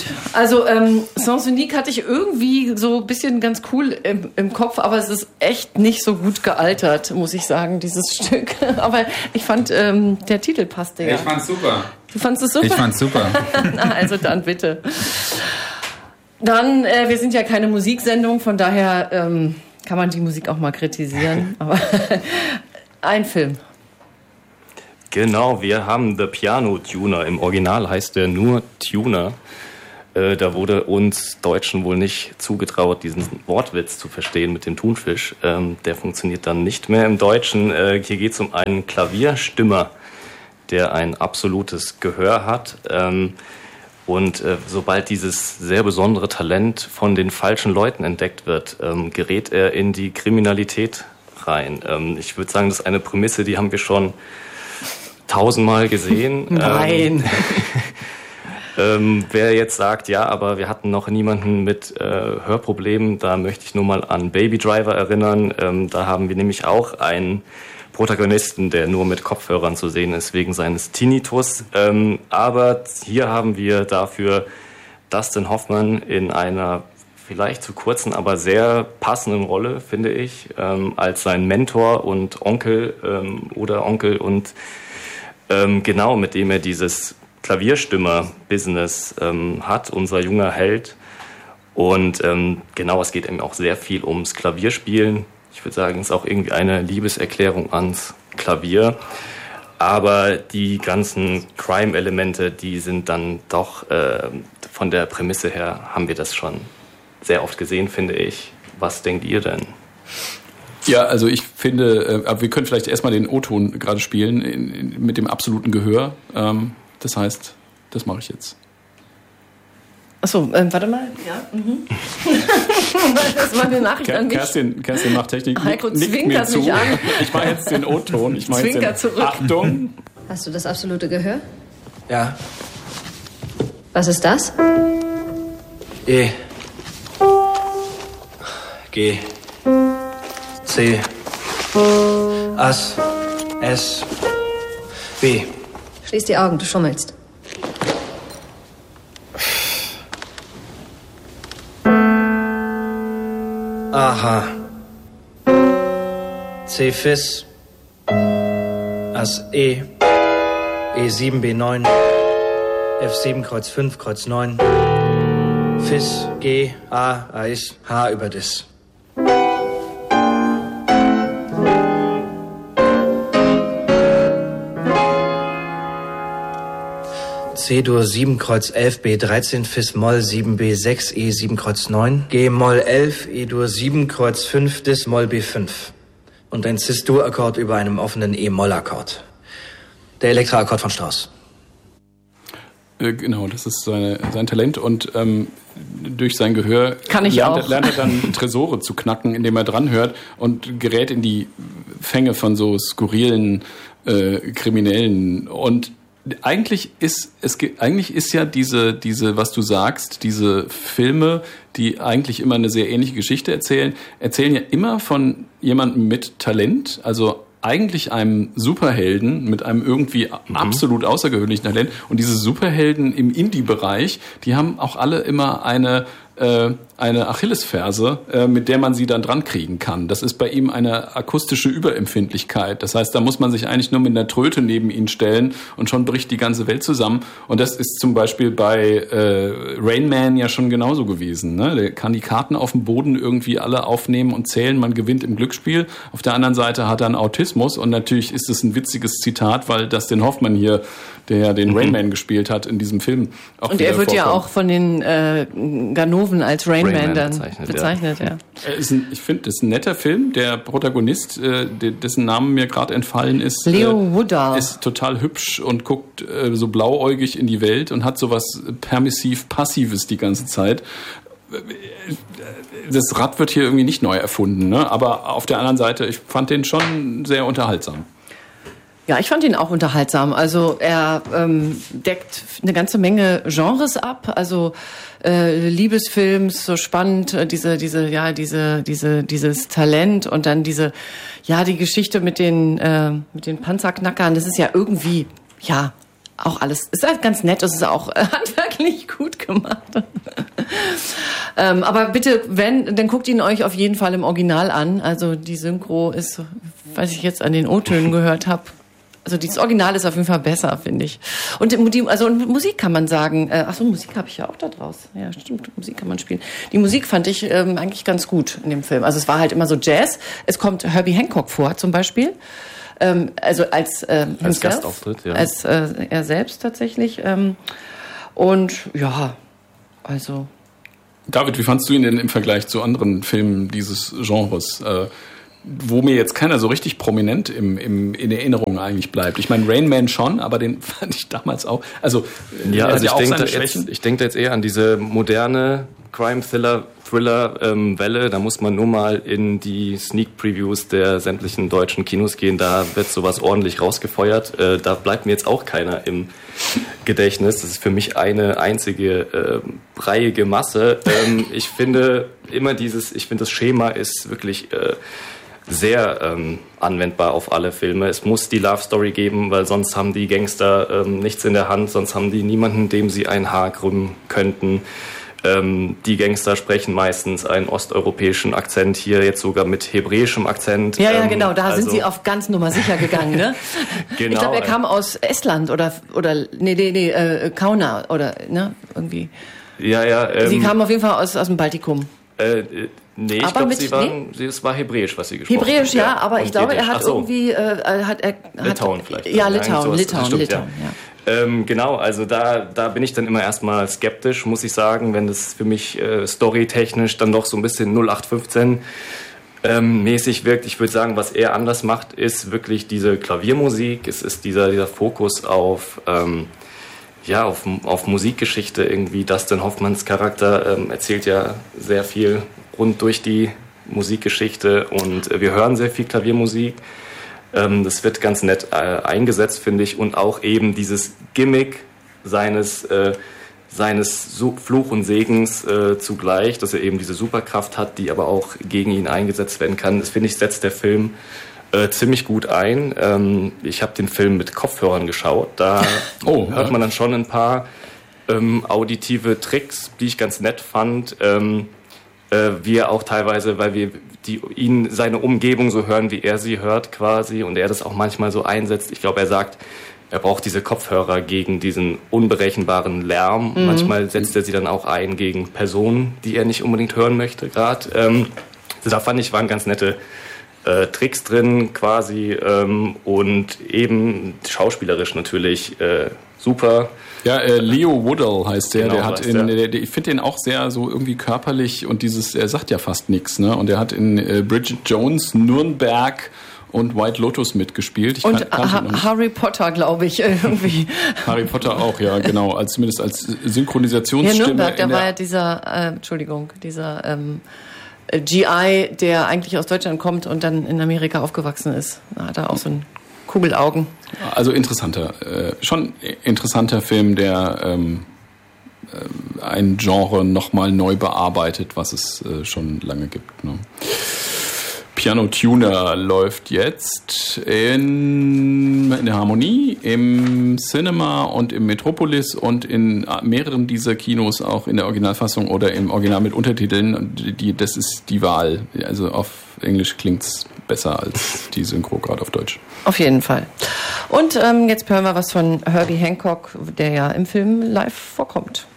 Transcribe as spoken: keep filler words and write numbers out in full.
gut. Also ähm, Sens Unique hatte ich irgendwie so ein bisschen ganz cool im, im Kopf, aber es ist echt nicht so gut gealtert, muss ich sagen, dieses Stück. Aber ich fand, ähm, der Titel passte ja. Ich fand's super. Du fandst es super? Ich fand's super. Na, also dann bitte. Dann, äh, wir sind ja keine Musiksendung, von daher ähm, kann man die Musik auch mal kritisieren. Aber ein Film. Genau, wir haben The Piano Tuner. Im Original heißt der nur Tuner. Äh, da wurde uns Deutschen wohl nicht zugetraut, diesen Wortwitz zu verstehen mit dem Thunfisch. Ähm, der funktioniert dann nicht mehr im Deutschen. Äh, hier geht es um einen Klavierstimmer, der ein absolutes Gehör hat. Ähm, und äh, sobald dieses sehr besondere Talent von den falschen Leuten entdeckt wird, ähm, gerät er in die Kriminalität rein. Ähm, ich würde sagen, das ist eine Prämisse, die haben wir schon tausendmal gesehen. Nein. Ähm, ähm, wer jetzt sagt, ja, aber wir hatten noch niemanden mit äh, Hörproblemen, da möchte ich nur mal an Baby Driver erinnern. Ähm, da haben wir nämlich auch einen Protagonisten, der nur mit Kopfhörern zu sehen ist, wegen seines Tinnitus. Ähm, aber hier haben wir dafür Dustin Hoffman in einer vielleicht zu kurzen, aber sehr passenden Rolle, finde ich, ähm, als sein Mentor und Onkel ähm, oder Onkel und Ähm, genau, mit dem er dieses Klavierstimmer-Business ähm, hat, unser junger Held. Und ähm, genau, es geht eben auch sehr viel ums Klavierspielen. Ich würde sagen, es ist auch irgendwie eine Liebeserklärung ans Klavier. Aber die ganzen Crime-Elemente, die sind dann doch, äh, von der Prämisse her, haben wir das schon sehr oft gesehen, finde ich. Was denkt ihr denn? Ja, also ich finde, äh, wir können vielleicht erstmal den O-Ton gerade spielen in, in, mit dem absoluten Gehör. Ähm, das heißt, das mache ich jetzt. Achso, ähm, warte mal. Ja. Mhm. Das war eine Nachricht Ker- an mich. Kerstin, Kerstin macht Technik. Heiko Nickt zwinkert mir zu. mich an. Ich mache jetzt den O-Ton. Ich mache jetzt Zwinkert den, zurück. Achtung. Hast du das absolute Gehör? Ja. Was ist das? E. G. C. As. S. B. Schließ die Augen, du schummelst. Aha. C. Fis. As. E. E sieben, B neun. F sieben, Kreuz fünf, Kreuz neun. Fis. G. A. Eis. H über Dis. C-Dur sieben, Kreuz elf, B dreizehn, Fis Moll sieben, B sechs, E sieben, Kreuz neun, G Moll elf, E-Dur sieben, Kreuz fünf, Dis Moll B fünf. Und ein Cis-Dur-Akkord über einem offenen E-Moll-Akkord. Der Elektra-Akkord von Strauss. Äh, genau, das ist seine, sein Talent und ähm, durch sein Gehör Kann ich lernt, auch. lernt er dann Tresore zu knacken, indem er dranhört und gerät in die Fänge von so skurrilen äh, Kriminellen. Und eigentlich ist es eigentlich ist ja diese diese was du sagst, diese Filme, die eigentlich immer eine sehr ähnliche Geschichte erzählen, erzählen ja immer von jemandem mit Talent, also eigentlich einem Superhelden mit einem irgendwie mhm. absolut außergewöhnlichen Talent. Und diese Superhelden im Indie-Bereich, die haben auch alle immer eine äh, eine Achillesferse, äh, mit der man sie dann dran kriegen kann. Das ist bei ihm eine akustische Überempfindlichkeit. Das heißt, da muss man sich eigentlich nur mit einer Tröte neben ihn stellen und schon bricht die ganze Welt zusammen. Und das ist zum Beispiel bei äh, Rain Man ja schon genauso gewesen. Ne? Der kann die Karten auf dem Boden irgendwie alle aufnehmen und zählen. Man gewinnt im Glücksspiel. Auf der anderen Seite hat er einen Autismus. Und natürlich ist es ein witziges Zitat, weil Dustin Hoffman hier, der ja den mhm. Rain Man gespielt hat in diesem Film, auch und er wird vorkommt. Ja auch von den äh, Ganoven als Rain, Rain Man, Man dann bezeichnet. bezeichnet ja. Ja. Ist ein, ich finde, das ist ein netter Film. Der Protagonist, äh, dessen Name mir gerade entfallen ist, Leo äh, Woodall, ist total hübsch und guckt äh, so blauäugig in die Welt und hat sowas permissiv-passives die ganze Zeit. Das Rad wird hier irgendwie nicht neu erfunden, ne? Aber auf der anderen Seite, ich fand den schon sehr unterhaltsam. Ja, ich fand ihn auch unterhaltsam. Also er ähm, deckt eine ganze Menge Genres ab. Also äh, Liebesfilms, so spannend, äh, diese, diese, ja, diese, diese, dieses Talent und dann diese, ja, die Geschichte mit den, äh, mit den Panzerknackern. Das ist ja irgendwie, ja, auch alles, ist halt ganz nett, es ist auch äh, handwerklich gut gemacht. ähm, aber bitte, wenn, dann guckt ihn euch auf jeden Fall im Original an. Also die Synchro ist, was ich jetzt an den O-Tönen gehört habe, also dieses Original ist auf jeden Fall besser, finde ich. Und die, also und Musik kann man sagen, äh, ach so, Musik habe ich ja auch da draus. Ja, stimmt, Musik kann man spielen. Die Musik fand ich ähm, eigentlich ganz gut in dem Film. Also es war halt immer so Jazz. Es kommt Herbie Hancock vor, zum Beispiel. Ähm, also als, äh, als Gastauftritt, ja. Als äh, er selbst tatsächlich. Ähm, und ja, also... David, wie fandst du ihn denn im Vergleich zu anderen Filmen dieses Genres? Äh, wo mir jetzt keiner so richtig prominent im, im, in Erinnerung eigentlich bleibt. Ich meine, Rain Man schon, aber den fand ich damals auch. Also, ja, also ich ja denke jetzt, ich denke jetzt eher an diese moderne Crime-Thriller, Thriller-Welle. Da muss man nur mal in die Sneak-Previews der sämtlichen deutschen Kinos gehen. Da wird sowas ordentlich rausgefeuert. Äh, da bleibt mir jetzt auch keiner im Gedächtnis. Das ist für mich eine einzige äh, breiige Masse. Ähm, ich finde immer dieses, ich finde das Schema ist wirklich äh, sehr ähm, anwendbar auf alle Filme. Es muss die Love Story geben, weil sonst haben die Gangster ähm, nichts in der Hand, sonst haben die niemanden, dem sie ein Haar krümmen könnten. Ähm, die Gangster sprechen meistens einen osteuropäischen Akzent, hier jetzt sogar mit hebräischem Akzent. Ja, ja, ähm, genau, da also sind sie auf ganz Nummer sicher gegangen, ne? Genau. Ich glaube, er kam aus Estland oder, oder nee, nee, nee, äh, Kauna oder, ne, irgendwie. Ja, ja. Ähm, sie kamen auf jeden Fall aus, aus dem Baltikum. Äh, nee, ich glaube, sie waren, nee? es war Hebräisch, was sie gesprochen haben. Hebräisch, ja, ja, aber ich glaube, er hat so. irgendwie, äh, hat er, Litauen hat, vielleicht. Ja, also Litauen, sowas, Litauen, stimmt, Litauen, ja. ja. Ähm, genau, also da, da bin ich dann immer erstmal skeptisch, muss ich sagen, wenn das für mich äh, storytechnisch dann doch so ein bisschen null acht fünfzehn ähm, mäßig wirkt. Ich würde sagen, was er anders macht, ist wirklich diese Klaviermusik. Es ist dieser, dieser Fokus auf, ähm, ja, auf, auf Musikgeschichte irgendwie. Dustin Hoffmans Charakter ähm, erzählt ja sehr viel rund durch die Musikgeschichte und äh, wir hören sehr viel Klaviermusik. Das wird ganz nett äh, eingesetzt, finde ich. Und auch eben dieses Gimmick seines, äh, seines Fluch und Segens äh, zugleich, dass er eben diese Superkraft hat, die aber auch gegen ihn eingesetzt werden kann. Das, finde ich, setzt der Film äh, ziemlich gut ein. Ähm, ich habe den Film mit Kopfhörern geschaut. Da oh, hört ja. man dann schon ein paar ähm, auditive Tricks, die ich ganz nett fand. Ähm, äh, wir auch teilweise, weil wir die ihn seine Umgebung so hören, wie er sie hört quasi und er das auch manchmal so einsetzt. Ich glaube, er sagt, er braucht diese Kopfhörer gegen diesen unberechenbaren Lärm. Mhm. Manchmal setzt er sie dann auch ein gegen Personen, die er nicht unbedingt hören möchte gerade. Ähm, also da fand ich, waren ganz nette äh, Tricks drin quasi ähm, und eben schauspielerisch natürlich äh, super. Ja, äh, Leo Woodall heißt der, genau, der hat in, der. Der, der, ich finde den auch sehr so irgendwie körperlich und dieses, er sagt ja fast nichts, ne? Und er hat in äh, Bridget Jones, Nürnberg und White Lotus mitgespielt. Ich und kann, ha- Harry Potter, glaube ich, irgendwie. Harry Potter auch, ja, genau, als zumindest als Synchronisationsstimme. Ja, Nürnberg, der war ja dieser, äh, Entschuldigung, dieser ähm, G I, der eigentlich aus Deutschland kommt und dann in Amerika aufgewachsen ist. Da hat er auch so ein Kugelaugen. Also interessanter, äh, schon interessanter Film, der ähm, äh, ein Genre nochmal neu bearbeitet, was es äh, schon lange gibt. Ne? Piano Tuner läuft jetzt in, in der Harmonie, im Cinema und im Metropolis und in mehreren dieser Kinos auch in der Originalfassung oder im Original mit Untertiteln. Die, das ist die Wahl. Also auf Englisch klingt's besser als die Synchro, gerade auf Deutsch. Auf jeden Fall. Und ähm, jetzt hören wir was von Herbie Hancock, der ja im Film live vorkommt.